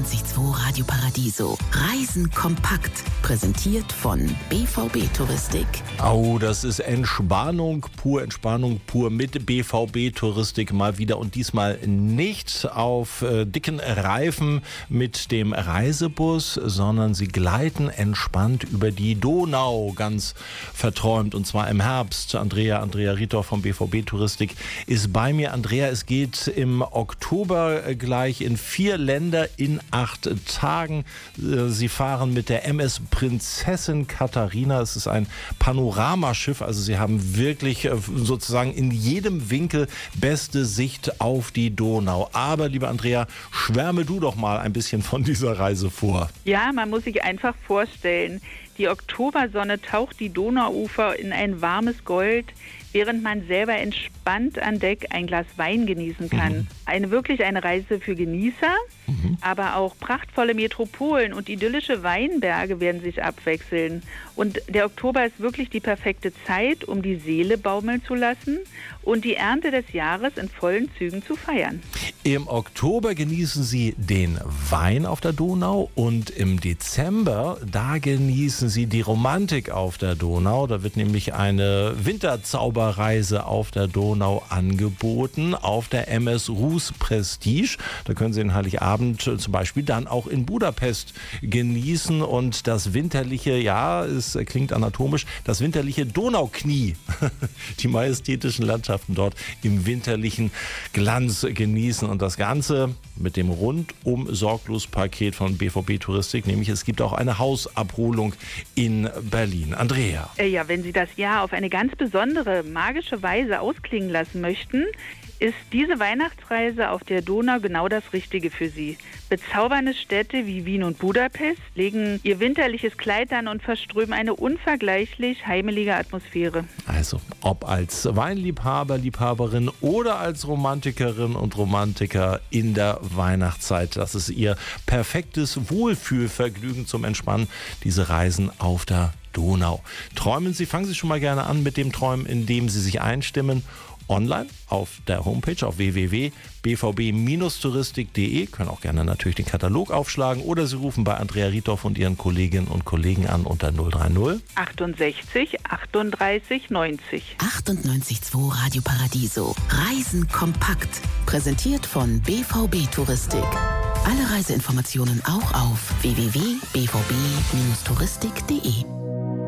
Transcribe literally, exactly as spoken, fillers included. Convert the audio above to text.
achtundneunzig Komma zwei Radio Paradiso. Reisen kompakt. Präsentiert von B V B Touristik. Oh, das ist Entspannung pur, Entspannung pur mit B V B Touristik mal wieder. Und diesmal nicht auf äh, dicken Reifen mit dem Reisebus, sondern sie gleiten entspannt über die Donau, ganz verträumt. Und zwar im Herbst. Andrea, Andrea Rietor vom B V B Touristik ist bei mir. Andrea, es geht im Oktober gleich in vier Länder in acht Tagen. Sie fahren mit der M S Prinzessin Katharina. Es ist ein Panoramaschiff, also Sie haben wirklich sozusagen in jedem Winkel beste Sicht auf die Donau. Aber, liebe Andrea, schwärme du doch mal ein bisschen von dieser Reise vor. Ja, man muss sich einfach vorstellen, die Oktobersonne taucht die Donauufer in ein warmes Gold, während man selber entspannt an Deck ein Glas Wein genießen kann. Mhm. Eine wirklich eine Reise für Genießer, mhm. aber auch prachtvolle Metropolen und idyllische Weinberge werden sich abwechseln. Und der Oktober ist wirklich die perfekte Zeit, um die Seele baumeln zu lassen und die Ernte des Jahres in vollen Zügen zu feiern. Im Oktober genießen Sie den Wein auf der Donau und im Dezember, da genießen Sie die Romantik auf der Donau. Da wird nämlich eine Winterzauberreise auf der Donau angeboten, auf der M S Rus Prestige. Da können Sie den Heiligabend zum Beispiel dann auch in Budapest genießen und das winterliche, ja, es klingt anatomisch, das winterliche Donauknie, die majestätischen Landschaften dort im winterlichen Glanz genießen und das Ganze mit dem Rundum-Sorglos-Paket von B V B Touristik, nämlich es gibt auch eine Hausabholung in Berlin. Andrea. Ja, wenn Sie das Jahr auf eine ganz besondere, magische Weise ausklingen lassen möchten, ist diese Weihnachtsreise auf der Donau genau das Richtige für Sie. Bezaubernde Städte wie Wien und Budapest legen ihr winterliches Kleid an und verströmen eine unvergleichlich heimelige Atmosphäre. Also, ob als Weinliebhaber, Liebhaberin oder als Romantikerin und Romantiker in der Weihnachtszeit, das ist Ihr perfektes Wohlfühlvergnügen zum Entspannen, diese Reisen auf der Donau. Träumen Sie, fangen Sie schon mal gerne an mit dem Träumen, indem Sie sich einstimmen. Online auf der Homepage auf w w w punkt b v b touristik punkt d e. Können auch gerne natürlich den Katalog aufschlagen oder Sie rufen bei Andrea Riethoff und Ihren Kolleginnen und Kollegen an unter null drei null achtundsechzig achtunddreißig neunzig. achtundneunzig Komma zwei Radio Paradiso. Reisen kompakt. Präsentiert von B V B Touristik. Alle Reiseinformationen auch auf w w w punkt b v b touristik punkt d e.